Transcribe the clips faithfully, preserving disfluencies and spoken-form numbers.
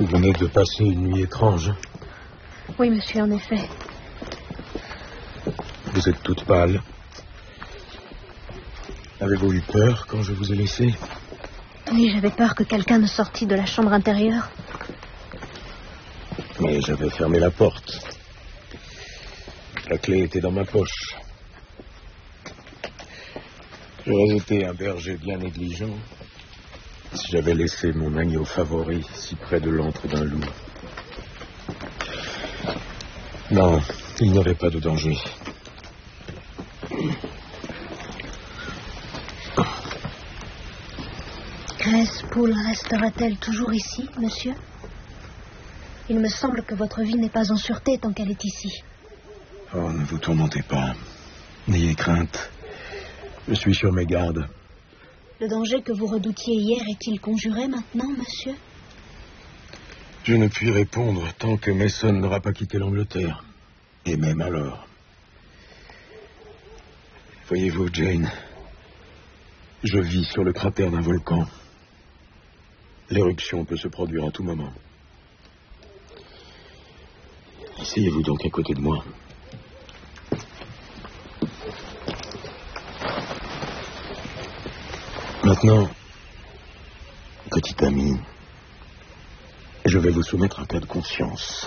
Vous venez de passer une nuit étrange. Oui, monsieur, en effet. Vous êtes toute pâle. Avez-vous eu peur quand je vous ai laissé? Oui, j'avais peur que quelqu'un ne sortît de la chambre intérieure. Mais j'avais fermé la porte. La clé était dans ma poche. J'aurais été un berger bien négligent si j'avais laissé mon agneau favori si près de l'antre d'un loup. Non, il n'y avait pas de danger. Grace Poole restera-t-elle toujours ici, monsieur? Il me semble que votre vie n'est pas en sûreté tant qu'elle est ici. Oh, ne vous tourmentez pas. N'ayez crainte. Je suis sur mes gardes. Le danger que vous redoutiez hier est-il conjuré maintenant, monsieur? Je ne puis répondre tant que Mason n'aura pas quitté l'Angleterre. Et même alors. Voyez-vous, Jane, je vis sur le cratère d'un volcan. L'éruption peut se produire à tout moment. Asseyez-vous donc à côté de moi. Maintenant, petit ami, je vais vous soumettre un cas de conscience.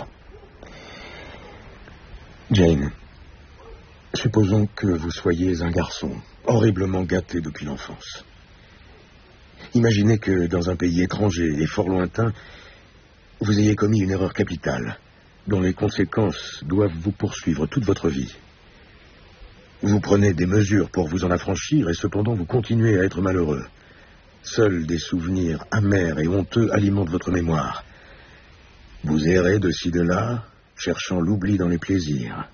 Jane, supposons que vous soyez un garçon, horriblement gâté depuis l'enfance. Imaginez que dans un pays étranger et fort lointain, vous ayez commis une erreur capitale, dont les conséquences doivent vous poursuivre toute votre vie. Vous prenez des mesures pour vous en affranchir et cependant vous continuez à être malheureux. Seuls des souvenirs amers et honteux alimentent votre mémoire. Vous errez de ci de là, cherchant l'oubli dans les plaisirs.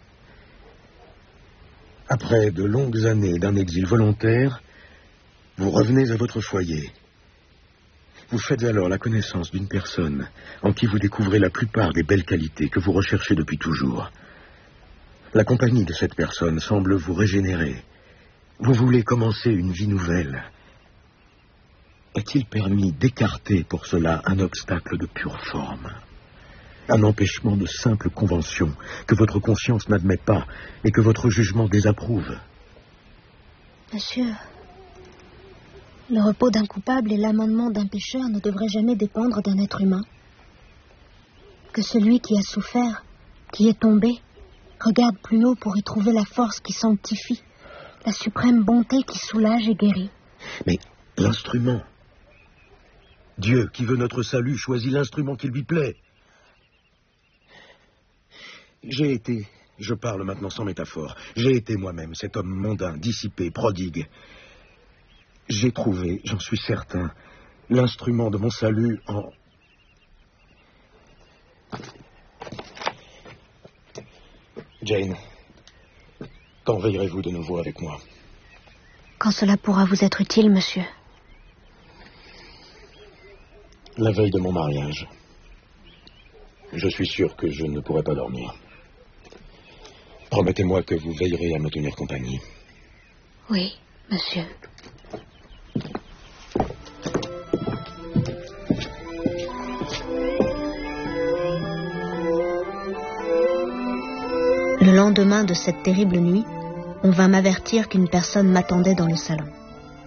Après de longues années d'un exil volontaire, vous revenez à votre foyer. Vous faites alors la connaissance d'une personne en qui vous découvrez la plupart des belles qualités que vous recherchez depuis toujours. La compagnie de cette personne semble vous régénérer. Vous voulez commencer une vie nouvelle. Est-il permis d'écarter pour cela un obstacle de pure forme? Un empêchement de simple convention que votre conscience n'admet pas et que votre jugement désapprouve? Monsieur, le repos d'un coupable et l'amendement d'un pécheur ne devraient jamais dépendre d'un être humain. Que celui qui a souffert, qui est tombé, regarde plus haut pour y trouver la force qui sanctifie, la suprême bonté qui soulage et guérit. Mais l'instrument, Dieu qui veut notre salut choisit l'instrument qui lui plaît. J'ai été, je parle maintenant sans métaphore, j'ai été moi-même cet homme mondain, dissipé, prodigue. J'ai trouvé, j'en suis certain, l'instrument de mon salut en... Jane, quand veillerez-vous de nouveau avec moi? Quand cela pourra vous être utile, monsieur. La veille de mon mariage. Je suis sûr que je ne pourrai pas dormir. Promettez-moi que vous veillerez à me tenir compagnie. Oui, monsieur. Le lendemain de cette terrible nuit, on vint m'avertir qu'une personne m'attendait dans le salon.